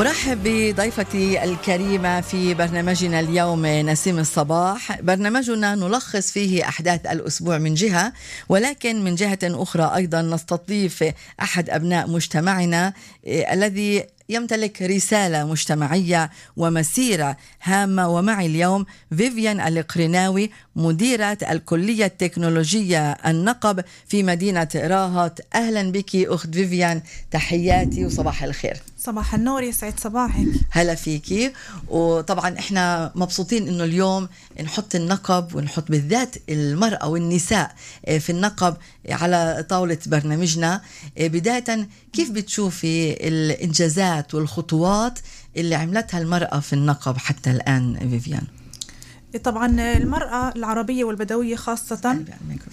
أرحب بضيفتي الكريمة في برنامجنا اليوم نسيم الصباح. برنامجنا نلخص فيه أحداث الأسبوع من جهة، ولكن من جهة أخرى أيضا نستضيف أحد أبناء مجتمعنا الذي يمتلك رسالة مجتمعية ومسيرة هامة. ومعي اليوم فيفيان القرناوي، مديرة الكلية التكنولوجية النقب في مدينة راهط. أهلا بك أخت فيفيان، تحياتي وصباح الخير. صباح النور، يسعد صباحك. هلا فيكي. وطبعا احنا مبسوطين انه اليوم نحط النقب ونحط بالذات المرأة والنساء في النقب على طاولة برنامجنا. بداية، كيف بتشوفي الإنجازات والخطوات اللي عملتها المرأة في النقب حتى الآن فيفيان؟ طبعا المرأة العربية والبدوية خاصة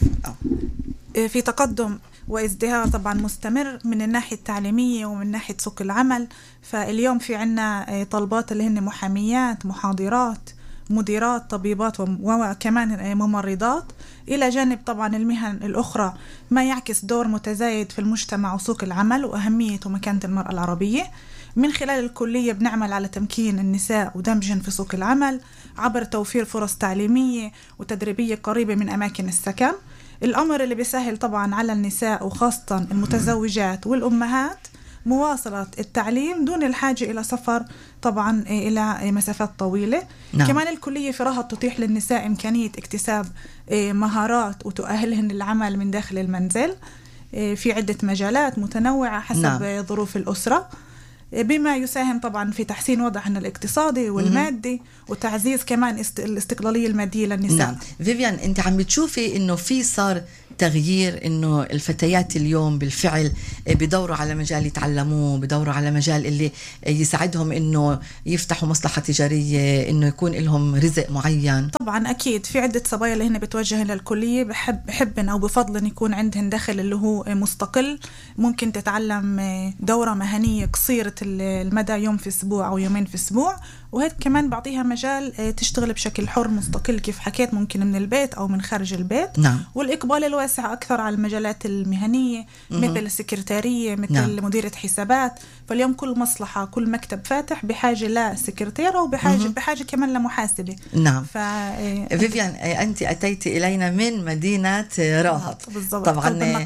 في تقدم وازدهار طبعا مستمر من الناحية التعليمية ومن ناحية سوق العمل. فاليوم في عنا طلبات اللي هن محاميات، محاضرات، مديرات، طبيبات وكمان ممرضات، إلى جانب طبعا المهن الأخرى، ما يعكس دور متزايد في المجتمع وسوق العمل وأهمية ومكانة المرأة العربية. من خلال الكلية بنعمل على تمكين النساء ودمجهن في سوق العمل عبر توفير فرص تعليمية وتدريبية قريبة من أماكن السكن، الأمر اللي بيسهل طبعا على النساء وخاصة المتزوجات والأمهات مواصلة التعليم دون الحاجة إلى سفر طبعا إلى مسافات طويلة. نعم. كمان الكلية في راهط تتيح للنساء إمكانية اكتساب مهارات وتؤهلهن للعمل من داخل المنزل في عدة مجالات متنوعة حسب نعم. ظروف الأسرة، بما يساهم طبعا في تحسين وضعهن الاقتصادي والمادي وتعزيز كمان الاستقلالية المادية للنساء. نعم. فيفيان، انت عم بتشوفي انه في صار تغيير، انه الفتيات اليوم بالفعل بدوروا على مجال يتعلموه، بدوروا على مجال اللي يساعدهم انه يفتحوا مصلحة تجارية، انه يكون لهم رزق معين؟ طبعا اكيد في عدة صبايا اللي هن بتوجهن للكلية بحبن او بفضلن يكون عندهن دخل اللي هو مستقل، ممكن تتعلم دورة مهنية قصيرة المدى، يوم في اسبوع او يومين في اسبوع، وهيك كمان بعطيها مجال تشتغل بشكل حر مستقل كيف حكيت، ممكن من البيت أو من خارج البيت. نعم. والإقبال الواسع أكثر على المجالات المهنية مثل السكرتارية، مثل نعم. مديرة حسابات. فاليوم كل مصلحة، كل مكتب فاتح بحاجة لسكرتيرة وبحاجة كمان لمحاسبة. نعم. فيفيان، أنت أتيت إلينا من مدينة راهط. بالضبط. طبعا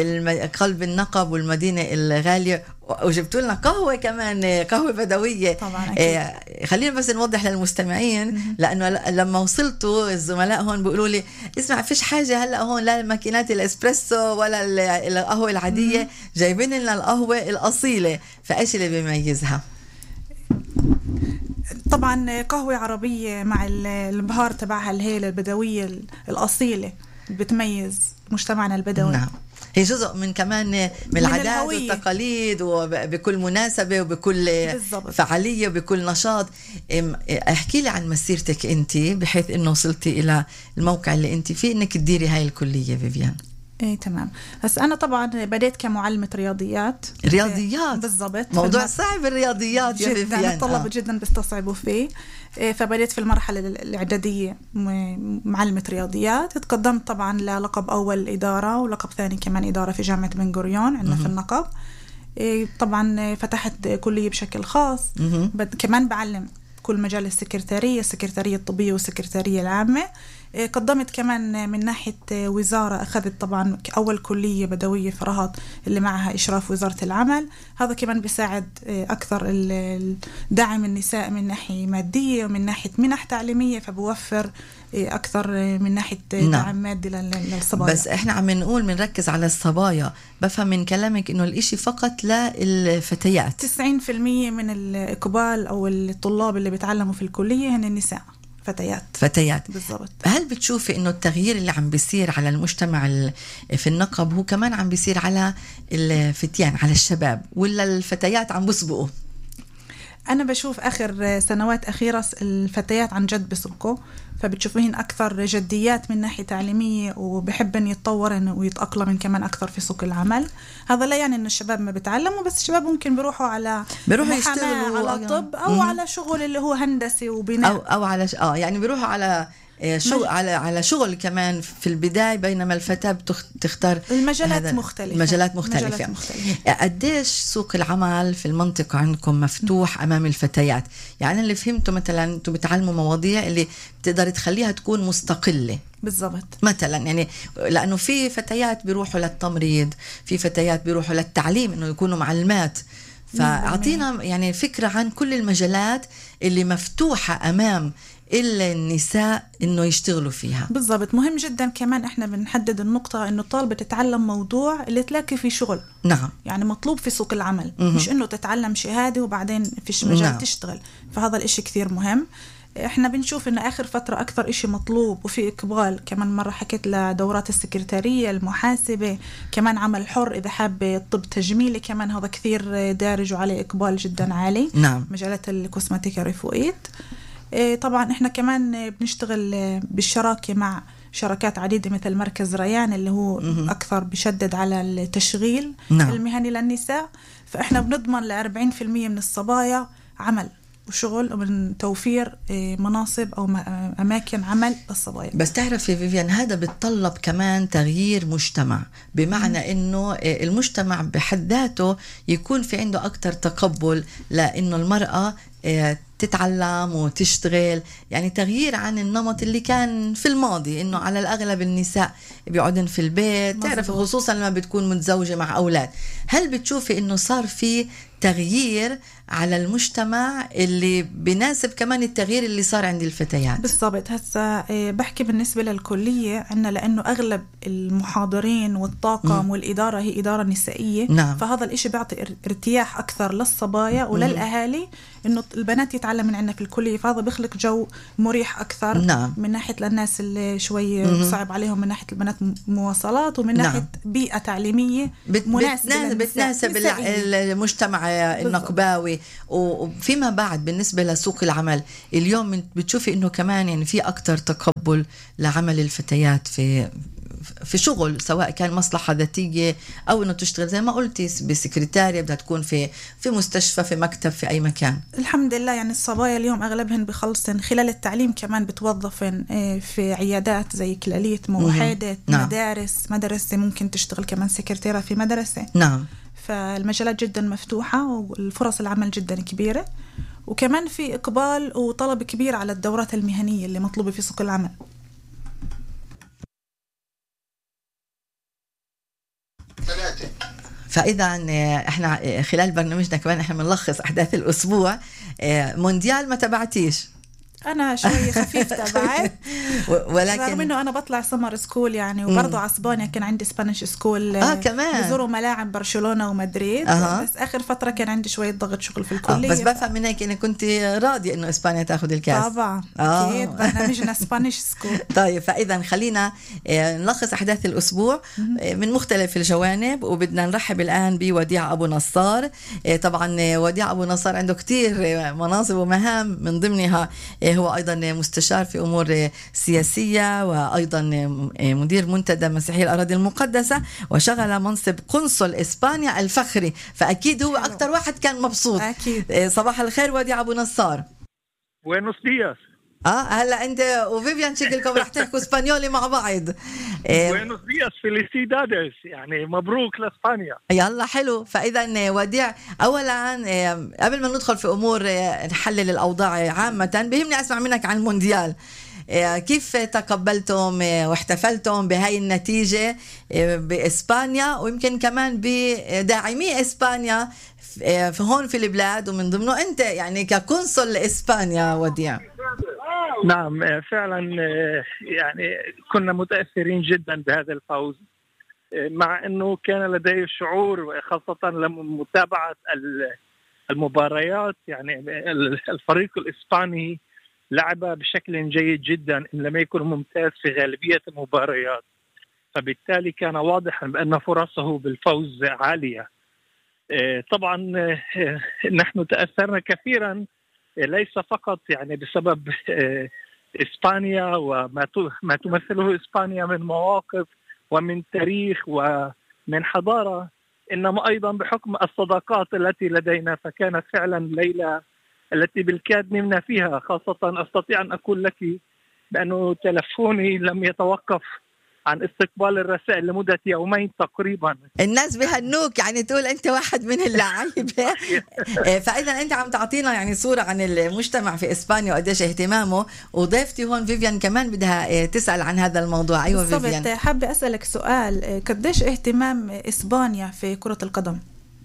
قلب النقب والمدينة الغالية، وجبتوا لنا قهوة كمان، قهوة بدوية. طبعا خلينا بس نوضح للمستمعين، لأنه لما وصلتوا الزملاء هون بيقولوا لي اسمع، فيش حاجة هلأ هون لا ماكينات الإسبريسو ولا القهوة العادية، جايبين لنا القهوة الأصيلة. فإيش اللي بيميزها؟ طبعا قهوة عربية مع البهار تبعها الهيلة البدوية الأصيلة بتميز مجتمعنا البدوي. نعم. هي جزء من كمان من العادات والتقاليد، وبكل مناسبة وبكل بالزبط. فعالية وبكل نشاط. احكي لي عن مسيرتك انت بحيث انه وصلتي الى الموقع اللي انت فيه انك تديري هاي الكلية فيفيان. ايه تمام. بس انا طبعا بديت كمعلمة رياضيات. بالضبط. موضوع صعب الرياضيات يا فيفيان. جدا الطلبة جدا بيستصعبوا فيه. فبديت في المرحلة الإعدادية معلمة رياضيات. تقدمت طبعا للقب أول إدارة ولقب ثاني كمان إدارة في جامعة بن غوريون عندنا في النقب. طبعا فتحت كلية بشكل خاص. كمان بعلم كل مجال السكرتارية الطبية والسكرتارية العامة. قدمت كمان من ناحية وزارة، أخذت طبعا أول كلية بدوية في راهط اللي معها إشراف وزارة العمل. هذا كمان بيساعد أكثر دعم النساء من ناحية مادية ومن ناحية منح تعليمية، فبوفر أكثر من ناحية دعم مادي للصبايا. بس إحنا عم نقول بنركز على الصبايا. بفهم من كلامك إنه الإشي فقط للفتيات. 90% من الإقبال أو الطلاب اللي بيتعلموا في الكلية هن النساء، فتيات. بالضبط. هل بتشوفي إنه التغيير اللي عم بيصير على المجتمع في النقب هو كمان عم بيصير على الفتيان، على الشباب، ولا الفتيات عم بيسبقوا؟ أنا بشوف آخر سنوات أخيرة الفتيات عن جد بيسبقوا، فبتشوفين أكثر جديات من ناحية تعليمية وبحبن يتطورن ويتأقلمن كمان أكثر في سوق العمل. هذا لا يعني إن الشباب ما بيتعلموا، بس الشباب ممكن بيروحوا يشتغلوا على طب أو على شغل اللي هو هندسي وبناء أو على يعني بيروحوا على شو على شغل كمان في البداية، بينما الفتاة تختار المجالات مختلفة. قديش سوق العمل في المنطقة عندكم مفتوح أمام الفتيات؟ يعني اللي فهمته مثلا أنتم بتعلموا مواضيع اللي بتقدر تخليها تكون مستقلة بالضبط، مثلا، يعني لأنه في فتيات بيروحوا للتمريض، في فتيات بيروحوا للتعليم إنه يكونوا معلمات. فأعطينا يعني فكرة عن كل المجالات اللي مفتوحة أمام النساء إنه يشتغلوا فيها. بالضبط، مهم جدا كمان إحنا بنحدد النقطة إنه الطالبة تتعلم موضوع اللي تلاقي فيه شغل. نعم. يعني مطلوب في سوق العمل، مش إنه تتعلم شهادة وبعدين فيش مجال نعم. تشتغل. فهذا الإشي كثير مهم. إحنا بنشوف إن آخر فترة أكثر إشي مطلوب وفي إقبال. كمان مرة حكيت لدورات السكرتارية، المحاسبة، كمان عمل حر إذا حابة، طب تجميلي كمان هذا كثير دارج وعليه إقبال جدا عالي. نعم. مجالات الكوسماتيكا رفوقيت. طبعا إحنا كمان بنشتغل بالشراكة مع شركات عديدة مثل مركز ريان اللي هو أكثر بيشدد على التشغيل. نعم. المهني للنساء. فإحنا بنضمن 40% من الصبايا عمل وشغل ومن توفير مناصب أو أماكن عمل للصبايا. بس تعرفي فيفيان، هذا بيتطلب كمان تغيير مجتمع، بمعنى إنه المجتمع بحد ذاته يكون في عنده أكتر تقبل لأنه المرأة تتعلم وتشتغل. يعني تغيير عن النمط اللي كان في الماضي إنه على الأغلب النساء بيقعدن في البيت. تعرف خصوصا لما بتكون متزوجة مع أولاد. هل بتشوفي إنه صار في تغيير على المجتمع اللي بيناسب كمان التغيير اللي صار عند الفتيات؟ بالضبط. هسا بحكي بالنسبة للكلية عنا، لأنه أغلب المحاضرين والطاقم والإدارة هي إدارة نسائية. نعم. فهذا الإشي بيعطي ارتياح أكثر للصبايا وللأهالي إنه البنات يتعلم من عنا في الكلية. فهذا بيخلق جو مريح أكثر. نعم. من ناحية للناس اللي شوي صعب عليهم، من ناحية البنات مواصلات، ومن ناحية نعم. بيئة تعليمية بتناسب المجتمع النقباوي. وفيما بعد بالنسبة لسوق العمل اليوم بتشوفي إنه كمان يعني في أكتر تقبل لعمل الفتيات في شغل، سواء كان مصلحة ذاتية أو إنه تشتغل زي ما قلتي بسكرتارية، بدها تكون في مستشفى، في مكتب، في أي مكان. الحمد لله. يعني الصبايا اليوم أغلبهن بخلصن خلال التعليم، كمان بتوظفن في عيادات زي كلالية، موحدة، نعم. مدرسة ممكن تشتغل كمان سكرتيرة في مدرسة. نعم. فالمجالات جدا مفتوحة والفرص العمل جدا كبيرة، وكمان في إقبال وطلب كبير على الدورات المهنية اللي مطلوبة في سوق العمل. فإذا احنا خلال برنامجنا كمان احنا بنلخص أحداث الأسبوع. مونديال ما تبعتيش؟ أنا شوي خفيف تبعت، ولكن رغم إنه أنا بطلع سمر سكول يعني، وبرضه على اسبانيا كان عندي سبانيش سكول. كمان بزوروا ملاعب برشلونة ومدريد. بس آخر فترة كان عندي شوية ضغط شغل في الكلية. بس بفهم من هيك إنك كنت راضية إنه إسبانيا تأخذ الكاس. طبعا أكيد، برنامجنا سبانيش سكول. طيب، فإذا خلينا نلخص أحداث الأسبوع من مختلف الجوانب، وبدنا نرحب الآن بوديع أبو نصار. طبعا وديع أبو نصار عنده كتير مناصب ومهام، من ضمنها هو أيضا مستشار في أمور سياسية، وأيضا مدير منتدى مسيحي الأراضي المقدسة، وشغل منصب قنصل إسبانيا الفخري. فأكيد هو أكتر واحد كان مبسوط. أكيد. صباح الخير وديع أبو نصار. Buenos días. هلا انت وفيفيان شكلكم رح تحكوا اسبانيولي مع بعض. Buenos días, felicidades. يعني مبروك لاسبانيا. يلا حلو. فاذا وديع، اولا قبل ما ندخل في امور نحلل الاوضاع عامه، بيهمني اسمع منك عن المونديال. كيف تقبلتم واحتفلتم بهاي النتيجة بإسبانيا، ويمكن كمان بداعمي إسبانيا في هون في البلاد، ومن ضمنه أنت يعني كقنصل لإسبانيا وديع؟ نعم فعلا، يعني كنا متأثرين جدا بهذا الفوز، مع أنه كان لدي شعور خاصة لما متابعة المباريات. يعني الفريق الإسباني لعب بشكل جيد جدا، إن لم يكن ممتاز في غالبية المباريات، فبالتالي كان واضحا بأن فرصه بالفوز عالية. طبعا نحن تأثرنا كثيرا، ليس فقط يعني بسبب إسبانيا وما تمثله إسبانيا من مواقف ومن تاريخ ومن حضارة، إنما أيضا بحكم الصداقات التي لدينا. فكانت فعلا ليلة التي بالكاد نمنا فيها. خاصة أستطيع أن أقول لك بأنه تلفوني لم يتوقف عن استقبال الرسائل لمدة يومين تقريبا. الناس بهنوك يعني تقول أنت واحد من اللعيبة. فإذا أنت عم تعطينا يعني صورة عن المجتمع في إسبانيا وقديش اهتمامه، وضيفتي هون فيفيان كمان بدها تسأل عن هذا الموضوع. أيوة فيفيان. حابة أسألك سؤال، قديش اهتمام إسبانيا في كرة القدم؟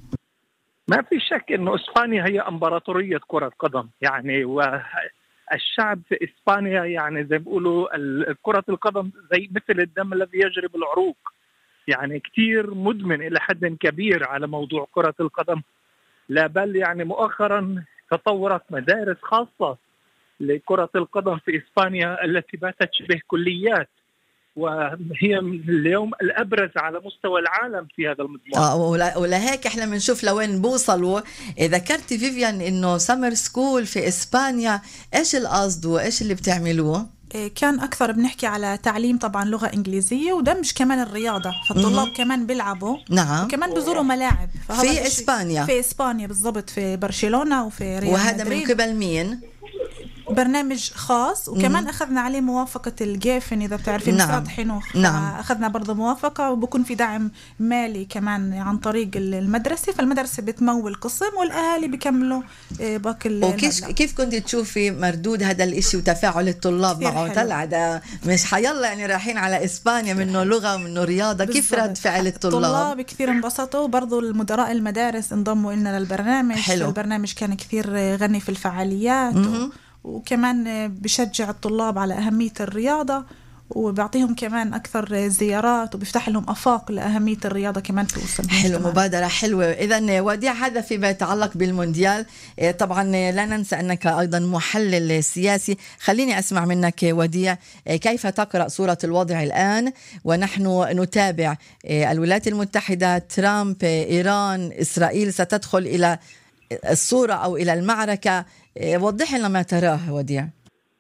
ما في شك أنه إسبانيا هي إمبراطورية كرة قدم يعني، والشعب في إسبانيا يعني زي ما بيقولوا كرة القدم زي مثل الدم الذي يجري بالعروق، يعني كتير مدمن إلى حد كبير على موضوع كرة القدم. لا بل يعني مؤخرا تطورت مدارس خاصة لكرة القدم في إسبانيا التي باتت شبه كليات، وهي اليوم الأبرز على مستوى العالم في هذا المضمار. ولهيك احنا بنشوف لوين بوصلوا. ذكرتي فيفيان انه سمر سكول في اسبانيا، ايش القصد وايش اللي بتعملوه؟ كان أكثر بنحكي على تعليم طبعا لغة إنجليزية ودمج كمان الرياضة، فالطلاب كمان بيلعبوا. نعم. وكمان بزوروا ملاعب في إسبانيا. في إسبانيا بالضبط، في برشلونة وفي ريال وهذا مدريد. من قبل مين؟ برنامج خاص، وكمان أخذنا عليه موافقة الجيفن إذا بتعرفين. نعم. مصاد حنوخ. نعم. أخذنا برضه موافقة، وبكون في دعم مالي كمان عن طريق المدرسة، فالمدرسة بتمول قسم والأهالي بيكملوا باقي. وكيف كنت تشوفي مردود هذا الإشي وتفاعل الطلاب معه؟ طلع ده مش حيلا يعني رايحين على إسبانيا منه لغة ومنه رياضة. كيف رد فعل الطلاب؟ كثير انبسطوا. برضو المدراء المدارس انضموا لنا للبرنامج. حلو. البرنامج كان كثير غني في الفعاليات وكمان بشجع الطلاب على أهمية الرياضة، وبيعطيهم كمان أكثر زيارات، وبيفتح لهم أفاق لأهمية الرياضة كمان في وسط. حلو، مبادرة حلوة. إذن وديع، هذا فيما يتعلق بالمونديال. طبعا لا ننسى أنك أيضا محلل سياسي. خليني أسمع منك وديع، كيف تقرأ صورة الوضع الآن ونحن نتابع الولايات المتحدة، ترامب، إيران، إسرائيل ستدخل إلى الصورة أو إلى المعركة؟ وضح لنا ما تراه وديع.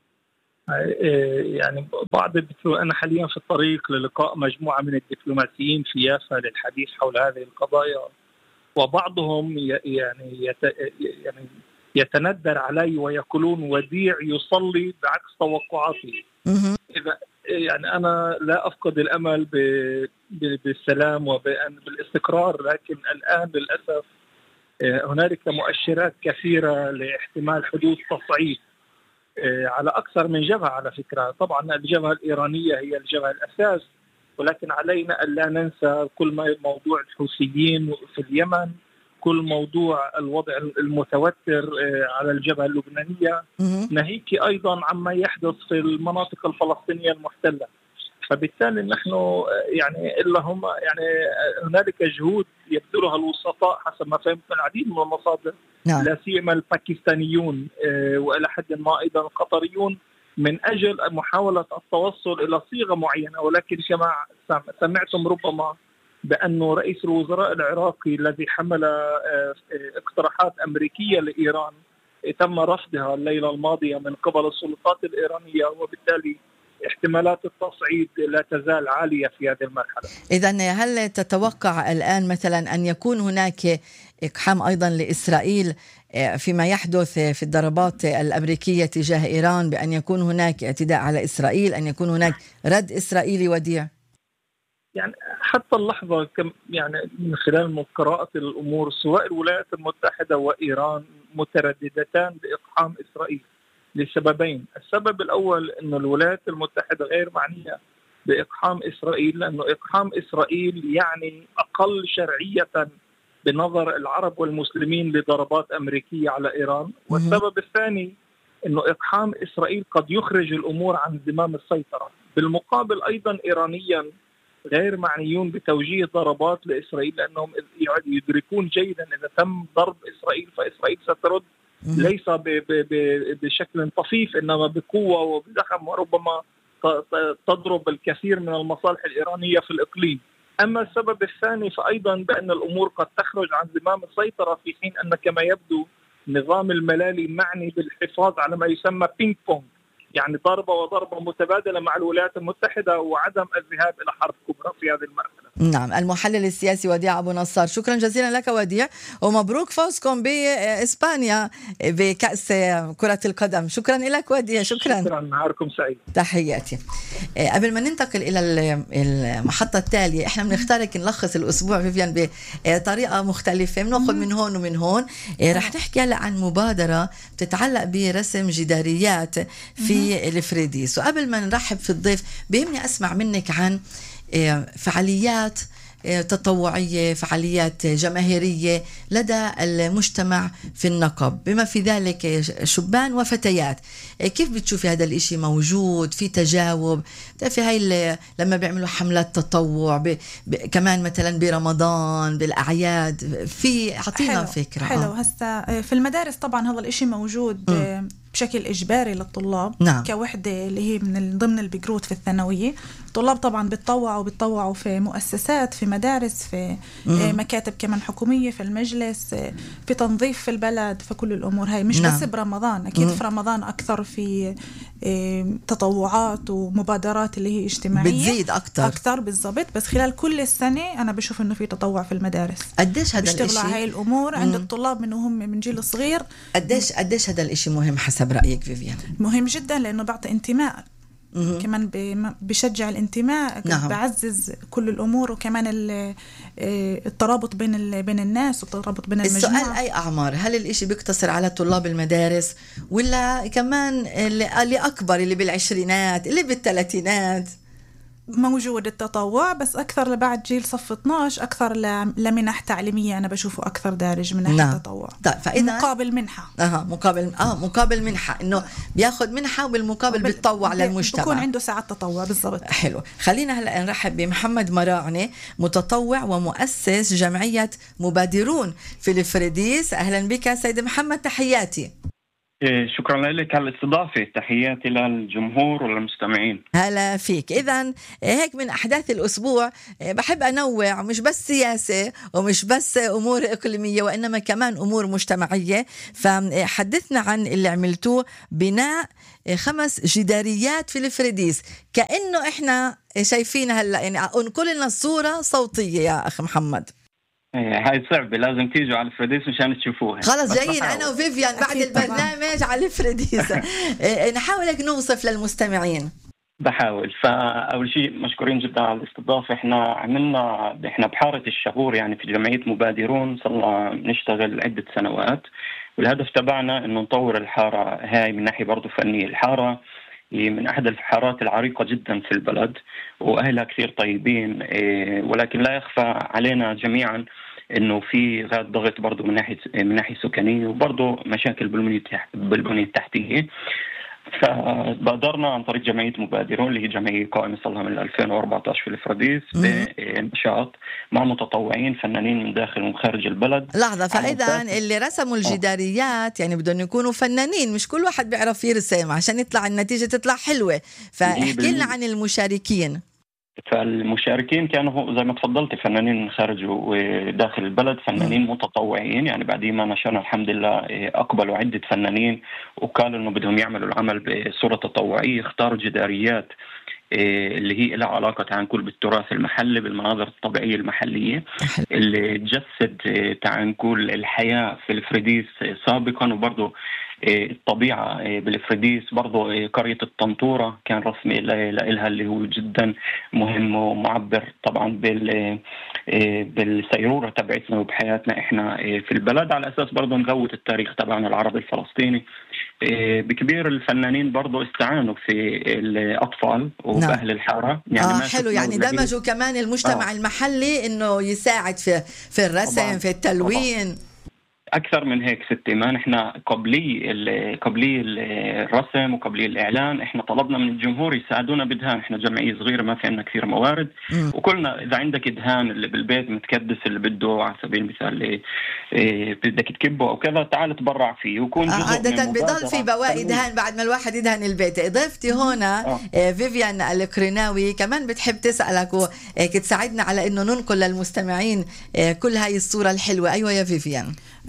يعني أنا حاليا في الطريق للقاء مجموعة من الدبلوماسيين في يافا للحديث حول هذه القضايا، وبعضهم يعني يتندر علي ويقولون وديع يصلي بعكس توقعاتي. يعني أنا لا أفقد الأمل بالسلام وبالاستقرار، لكن الآن للأسف هنالك مؤشرات كثيرة لاحتمال حدوث تصعيد على أكثر من جبهة. على فكرة طبعا الجبهة الإيرانية هي الجبهة الأساس، ولكن علينا أن لا ننسى كل موضوع الحوثيين في اليمن، كل موضوع الوضع المتوتر على الجبهة اللبنانية، ناهيك أيضا عما يحدث في المناطق الفلسطينية المحتلة. فبالتالي نحن يعني إلا هم يعني هنالك جهود يبذلها الوسطاء حسب ما فهمت من العديد من المصادر، نعم. لا سيما الباكستانيون وإلى حد ما أيضا القطريون، من أجل محاولة التوصل إلى صيغة معينة. ولكن كما سمعتم ربما بأن رئيس الوزراء العراقي الذي حمل اقتراحات أمريكية لإيران تم رفضها الليلة الماضية من قبل السلطات الإيرانية، وبالتالي احتمالات التصعيد لا تزال عالية في هذه المرحلة. إذن هل تتوقع الآن مثلا أن يكون هناك إقحام أيضا لإسرائيل فيما يحدث في الضربات الأمريكية تجاه إيران، بأن يكون هناك اعتداء على إسرائيل، أن يكون هناك رد إسرائيلي وديع؟ يعني حتى اللحظة يعني من خلال قراءة الأمور سواء الولايات المتحدة وإيران مترددتان بإقحام إسرائيل لسببين. السبب الأول أن الولايات المتحدة غير معنية بإقحام إسرائيل، لأنه إقحام إسرائيل يعني أقل شرعية بنظر العرب والمسلمين لضربات أمريكية على إيران. والسبب الثاني أنه إقحام إسرائيل قد يخرج الأمور عن زمام السيطرة. بالمقابل أيضا إيرانيا غير معنيون بتوجيه ضربات لإسرائيل، لأنهم يدركون جيدا إذا تم ضرب إسرائيل فإسرائيل سترد ليس بشكل طفيف، إنما بقوة وبزخم، وربما تضرب الكثير من المصالح الإيرانية في الإقليم. أما السبب الثاني فأيضا بأن الأمور قد تخرج عن زمام السيطرة، في حين أن كما يبدو نظام الملالي معني بالحفاظ على ما يسمى بينج بونج، يعني ضربة وضربة متبادلة مع الولايات المتحدة وعدم الذهاب إلى حرب كبرى في هذه المرحلة. نعم، المحلل السياسي وديع أبو نصار، شكرا جزيلا لك وديع، ومبروك فوزكم بإسبانيا بكأس كرة القدم. شكرا لك وديع. شكرا، نهاركم سعيد. تحياتي. قبل ما ننتقل إلى المحطة التالية، احنا بنختارك نلخص الأسبوع فيفيان بطريقة مختلفة، بناخذ من هون ومن هون. رح نحكي هلا عن مبادرة بتتعلق برسم جداريات في الفريديس. وقبل ما نرحب في الضيف بيهمني أسمع منك عن فعاليات تطوعية، فعاليات جماهيرية لدى المجتمع في النقب بما في ذلك شبان وفتيات. كيف بتشوفي هذا الاشي موجود في تجاوب؟ في هاي لما بيعملوا حملات تطوع كمان مثلا برمضان بالأعياد، في حطينا فكرة. حلو. هسا في المدارس طبعا هذا الاشي موجود بشكل إجباري للطلاب. نعم. كوحدة اللي هي من ضمن البيجروت في الثانوية. الطلاب طبعا بيتطوعوا في مؤسسات، في مدارس، في مكاتب كمان حكومية، في المجلس، في تنظيف في البلد، في كل الأمور هاي. مش بس برمضان، أكيد في رمضان أكثر في تطوعات ومبادرات اللي هي اجتماعية بتزيد أكثر بالضبط. بس خلال كل السنة أنا بشوف إنه في تطوع في المدارس. قديش هذا الاشي بيشتغلوا على هاي الأمور عند الطلاب من وهم من جيل صغير. قديش هذا الاشي مهم حسب رأيك فيفيان؟ مهم جدا، لأنه بيعطي انتماء. كمان بشجع الانتماء. نعم. بعزز كل الأمور، وكمان الترابط بين الناس والترابط بين المجموعة. السؤال أي أعمار؟ هل الإشي بيقتصر على طلاب المدارس ولا كمان اللي أكبر، اللي بالعشرينات، اللي بالثلاثينات؟ موجود التطوع، بس أكثر لبعد جيل صف 12، أكثر لمنح تعليمية. أنا بشوفه أكثر دارج من ناحية التطوع. مقابل منحة. مقابل منحة، إنه بياخد منحة وبالمقابل بيتطوع للمجتمع، بيكون عنده ساعات تطوع. بالضبط. حلو. خلينا هلأ نرحب بمحمد مراعني، متطوع ومؤسس جمعية مبادرون في الفريديس. أهلا بك سيد محمد، تحياتي. شكرا لك على الاستضافة. تحياتي للجمهور وللمستمعين. هلا فيك. إذن هيك من أحداث الأسبوع بحب أنوع، مش بس سياسة ومش بس أمور إقليمية، وإنما كمان أمور مجتمعية. فحدثنا عن اللي عملتوه، بناء 5 جداريات في الفريديس، كأنه إحنا شايفين هلا. يعني أنقل لنا الصورة صوتية يا أخي محمد. هاي صعبة، لازم تيجوا على الفريديس مشان تشوفوها. خلص جايين أنا وفيفيان بعد البرنامج على الفريديس. نحاول نوصف للمستمعين. بحاول. فأول شيء مشكورين جدا على الاستضافة. احنا بحارة الشهور، يعني في جمعية مبادرون صرنا نشتغل عدة سنوات، والهدف تبعنا انه نطور الحارة هاي من ناحية برضو فنية. الحارة من أحد الحارات العريقة جدا في البلد، وأهلها كثير طيبين، ولكن لا يخفى علينا جميعا إنه في غاية ضغط برضو من ناحية سكانية، وبرضو مشاكل بالبنية التحتية. فبادرنا عن طريق جمعية مبادرون، اللي هي جمعية قائمة صار لها من 2014 في الفريديس، بنشاط مع متطوعين فنانين من داخل ومن خارج البلد. لحظة، فإذا اللي رسموا الجداريات يعني بدهم يكونوا فنانين، مش كل واحد بيعرف يرسم عشان يطلع النتيجة تطلع حلوة. فاحكي لنا عن المشاركين. فالمشاركين كانوا زي ما تفضلت فنانين من خارج وداخل البلد، فنانين متطوعين. يعني بعد ما نشرنا الحمد لله أقبلوا عدة فنانين وقالوا إنه بدهم يعملوا العمل بصورة تطوعية. اختاروا جداريات اللي هي لها علاقة تعنكل بالتراث المحلي، بالمناظر الطبيعية المحلية اللي تجسد تعنكل الحياة في الفريديس سابقا، وبرضو الطبيعة بالفريديس. برضو قرية الطنطورة كان رسمي لها اللي هو جدا مهم ومعبر طبعا بالسيرورة تبعتنا وبحياتنا احنا في البلد، على اساس برضو نغوت التاريخ تبعنا العربي الفلسطيني. بكبير الفنانين برضو استعانوا في الأطفال وبأهل الحارة. يعني حلو. يعني دمجوا كمان المجتمع المحلي إنه يساعد في الرسم طبعاً. في التلوين طبعاً. أكثر من هيك ست إيمان، إحنا قبلي الرسم وقبلي الإعلان إحنا طلبنا من الجمهور يساعدونا بدهان. إحنا جمعية صغيرة ما في عندنا كثير موارد، وكلنا إذا عندك دهان اللي بالبيت متكدس اللي بده على سبيل المثال اللي بدك تكبه أو كذا، تعال تبرع فيه ويكون جزء عادة بضل في بواقي دهان بعد ما الواحد يدهن البيت. ضيفتي هنا فيفيان القرناوي كمان بتحب تسألك وتساعدنا على إنه ننقل للمستمعين كل هاي الصورة الحلوة. أيوة يا فيفيان.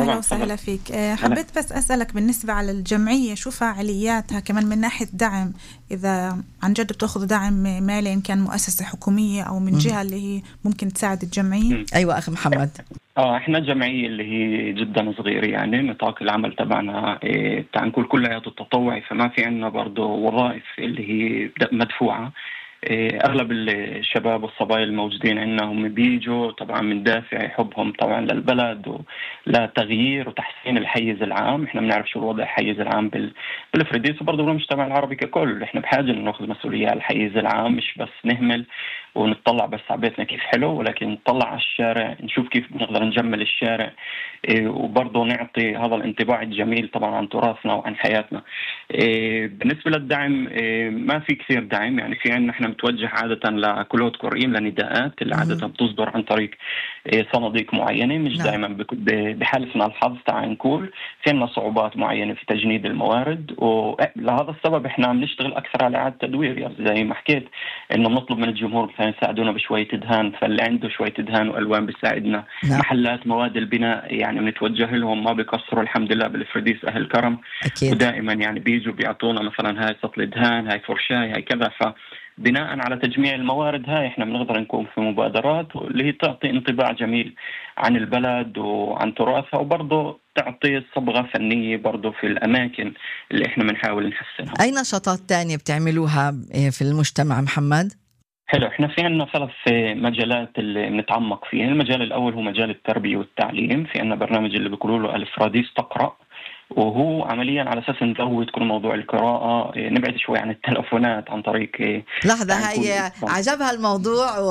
أهلا وسهلا فيك. حبيت بس أسألك بالنسبة على الجمعية شو فعالياتها كمان من ناحية دعم، إذا عن جد بتأخذ دعم مالي إن كان مؤسسة حكومية أو من جهة اللي هي ممكن تساعد الجمعية؟ أيوة أخي محمد. احنا جمعية اللي هي جدا صغيرة، يعني نطاق العمل تبعنا نقول كلياته التطوعي، فما في عنا برضه وظائف اللي هي مدفوعة. اغلب الشباب والصبايا الموجودين عندنا هم بيجوا طبعا من دافع حبهم طبعا للبلد ولتغيير وتحسين الحيز العام. احنا بنعرف شو الوضع الحيز العام بالفريديس وبرضه بالمجتمع العربي ككل. احنا بحاجة انه ناخذ مسؤولية على الحيز العام، مش بس نهمل ونطلع بس على بيتنا كيف حلو، ولكن نطلع على الشارع نشوف كيف بنقدر نجمل الشارع، وبرضه نعطي هذا الانطباع الجميل طبعا عن تراثنا وعن حياتنا. بالنسبة للدعم ما في كثير دعم، يعني في عندنا احنا متوجه عادة لكلوت قرئين لنداءات اللي عادة بتصدر عن طريق صناديق معينة، مش دائما بحالفنا الحظ تعال نقول في عندنا صعوبات معينة في تجنيد الموارد، ولهذا السبب احنا بنشتغل أكثر على إعادة تدوير. يعني زي ما حكيت إنه بنطلب من الجمهور مثلا يساعدونا بشوية دهان، فاللي عنده شوية دهان وألوان بيساعدنا. محلات مواد البناء يعني بنتوجه لهم، ما بيقصروا الحمد لله بالفرديس أهل كرم أكيد. ودائما يعني بيجوا بيعطونا مثلا هاي سطل دهان، هاي فرشاي، هاي كذا. بناء على تجميع الموارد هاي احنا بنقدر نكون في مبادرات اللي هي تعطي انطباع جميل عن البلد وعن تراثها، وبرضه تعطي صبغة فنية برضه في الأماكن اللي احنا بنحاول نحسنها. أي نشاطات تانية بتعملوها في المجتمع محمد؟ حلو، احنا في عنا 3 مجالات اللي بنتعمق فيها. المجال الأول هو مجال التربية والتعليم. في عنا برنامج اللي بيقولوا له الفراديس تقرأ، وهو عمليا على أساس نزود كل موضوع القراءة، نبعد شوي عن التلفونات عن طريق لحظة هي عجبها الموضوع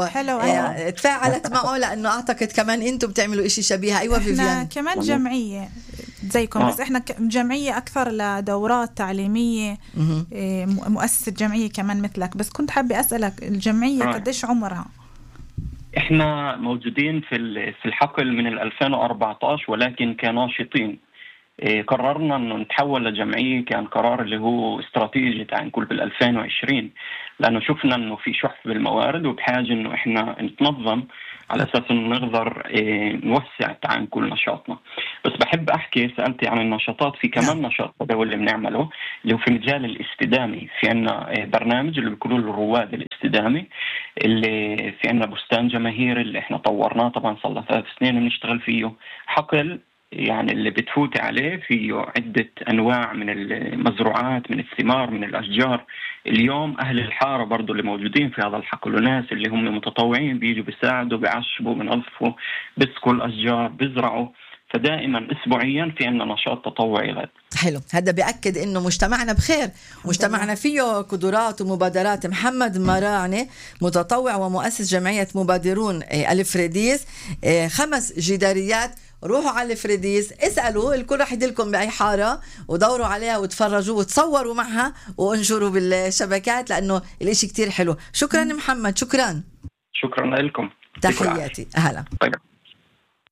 وتفاعلت معه، لأنه أعتقد كمان أنتم بتعملوا إشي شبيه. أيوة فيفيان كمان جمعية زيكم بس إحنا جمعية أكثر لدورات تعليمية، مؤسسة جمعية كمان مثلك. بس كنت حابة أسألك الجمعية قديش عمرها؟ إحنا موجودين في الحقل من 2014، ولكن كناشطين قررنا انه نتحول لجمعيه. كان قرار اللي هو استراتيجي تعال نقول بال2020، لانه شفنا انه في شح بالموارد وبحاجه انه احنا نتنظم على اساس انه نقدر نوسع تعال نقول نشاطنا. بس بحب احكي، سالتي عن النشاطات، في كمان نشاط هو اللي بنعمله اللي هو في مجال الاستدامي. في عنا برنامج اللي بيقولوا له رواد الاستدامي، اللي في عنا بستان جماهيري اللي احنا طورناه طبعا صار له 3 سنين بنشتغل فيه. حقل يعني اللي بتفوت عليه فيه عدة أنواع من المزروعات، من الثمار، من الأشجار. اليوم أهل الحارة برضو اللي موجودين في هذا الحقل وناس اللي هم متطوعين بيجوا بيساعدوا، بيعشبوا، بينظفوا، بيسقوا الأشجار، بيزرعوا. فدائما أسبوعيا في عنا نشاط تطوعي غد. حلو، هذا بيأكد إنه مجتمعنا بخير، مجتمعنا فيه قدرات ومبادرات. محمد مراعنة متطوع ومؤسس جمعية مبادرون الفريديس. 5 جداريات، روحوا على الفريديس، اسألوا، الكل رح يدلكم بأي حارة ودوروا عليها وتفرجوا وتصوروا معها وانشروا بالشبكات، لأنه الاشي كتير حلو. شكرا محمد، شكرا لكم، تحياتي. أهلا. طيب.